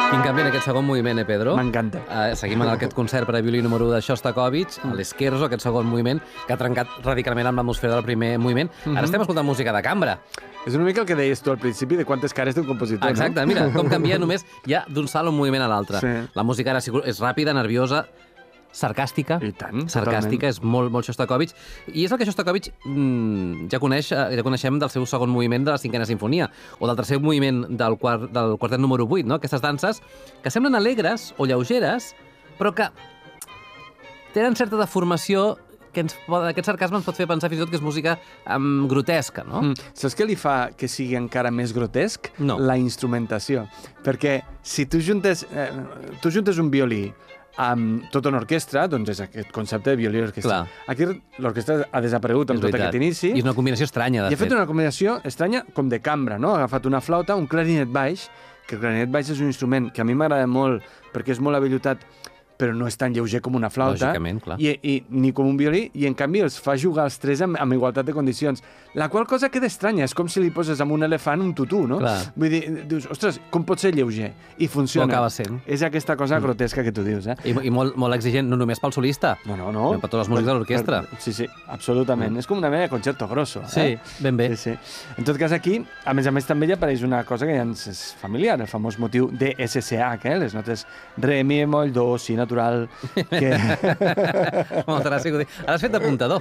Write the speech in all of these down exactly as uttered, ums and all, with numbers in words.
Quin canvi en aquest segon moviment, eh, Pedro? M'encanta. Uh, seguim en aquest concert per a violí número u de Shostakovich, a l'Scherzo, aquest segon moviment, que ha trencat radicalment amb l'atmosfera del primer moviment. Ara estem escoltant música de cambra. És una mica el que deies tu al principi de quantes cares té un compositor, Exacte, no? mira, com canvia només ja d'un salt un moviment a l'altre. Sí. La música ara és ràpida, nerviosa, sarcàstica. I tant, Sarcàstica, és molt, molt Shostakovich. I és el que Shostakovich mm, ja, coneix, ja coneixem del seu segon moviment de la cinquena sinfonia, o del tercer moviment del, quart, del quartet número vuit, no? Aquestes danses que semblen alegres o lleugeres, però que tenen certa deformació que ens, aquest sarcasme ens pot fer pensar fins i tot que és música um, grotesca, no? Mm. Saps què li fa que sigui encara més grotesc? No. La instrumentació. Perquè si tu juntes, eh, tu juntes un violí amb tota una orquestra, doncs és aquest concepte de violí i orquestra. Clar. Aquí l'orquestra ha desaparegut amb És tot veritat. aquest inici. I és una combinació estranya, de I ha fet una combinació estranya com de cambra, no? Ha agafat una flauta, un clarinet baix, que el clarinet baix és un instrument que a mi m'agrada molt perquè és molt habilitat, però no és tan lleuger com una flauta. Lògicament, clar. I, i, ni com un violí, i en canvi els fa jugar els tres amb, amb igualtat de condicions. La qual cosa queda estranya, és com si li poses amb un elefant un tutú, no? Clar. Vull dir, dius, ostres, com pot ser lleuger? I funciona. Ho acaba sent. És aquesta cosa grotesca que tu dius, eh? I, i molt, molt exigent, no només pel solista, No, no, no. sinó per totes les músics de l'orquestra. Sí, sí, absolutament. Mm. És com una mena de concerto grosso. Sí, eh? ben bé. Sí, sí. En tot cas, aquí, a més a més, també hi apareix una cosa que ja ens és familiar, el famós motiu de S S H, eh? Les notes re, mi, moll, do, si natural... Que... Moltes gràcies. Ara has fet d'apuntador.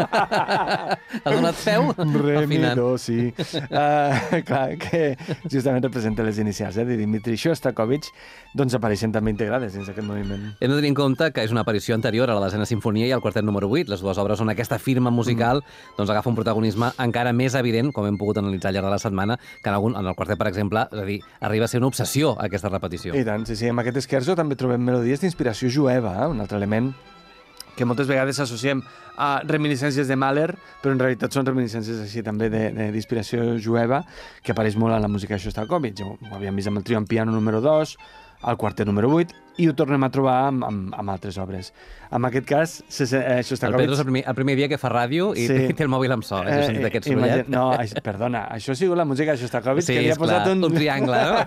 Has donat peu Re, mi, afinant. do, sí. Uh, clar, que justament representa les inicials eh, de Dmitri Shostakovich, doncs apareixen també integrades dins aquest moviment. Hem de tenir en compte que és una aparició anterior a la desena sinfonia i al quartet número vuit, les dues obres on aquesta firma musical mm. doncs agafa un protagonisme encara més evident, com hem pogut analitzar al llarg de la setmana, que en, algun, en el quartet, per exemple, és a dir, arriba a ser una obsessió aquesta repetició. I tant, sí, sí. En aquest Scherzo també trobem melodies d'inspiració jueva, eh? Un altre element que moltes vegades associem a reminiscències de Mahler, però en realitat són reminiscències així també d'inspiració jueva, que apareix molt a la música de Shostakovich. Ho havíem vist amb el trio en piano número dos, al quartet número vuit, i ho tornem a trobar amb, amb, amb altres obres. En aquest cas, eh, Shostakovich... El Pedro és el primer, el primer dia que fa ràdio i sí. té el mòbil amb so. Has sentit aquest sorollet? No, això, perdona, això ha sigut la música de Shostakovich, sí, que li ha posat clar, un... un triangle, no?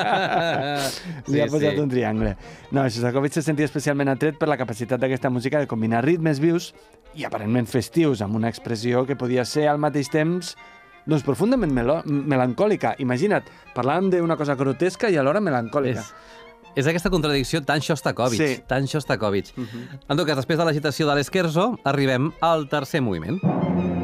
li ha posat sí. un triangle. No, Shostakovich se sentia especialment atret per la capacitat d'aquesta música de combinar ritmes vius i aparentment festius amb una expressió que podia ser al mateix temps doncs profundament melo melancòlica. Imagina't, parlàvem d'una cosa grotesca i alhora melancòlica. És... És aquesta contradicció tan Shostakovich, sí. tan Shostakovich. Uh -huh. En tot cas, després de l'agitació de l'Scherzo, arribem al tercer moviment.